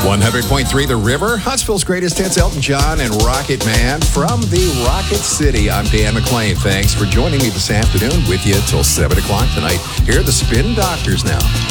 100.3 The River, Huntsville's greatest hits, Elton John and Rocket Man from the Rocket City. I'm Dan McClain. Thanks for joining me this afternoon. With you till 7 o'clock tonight. Here are the Spin Doctors now.